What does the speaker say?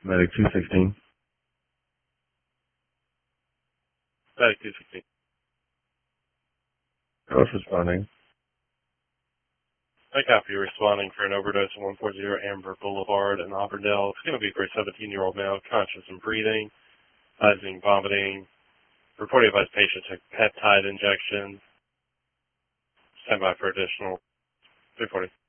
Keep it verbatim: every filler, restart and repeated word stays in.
Medic two sixteen. Medic two sixteen. Coach responding. I copy you responding for an overdose at one forty Amber Boulevard in Auburndale. It's going to be for a seventeen-year-old male, conscious and breathing, rising, vomiting. Reporting advised patient took peptide injection. Stand by for additional three forty.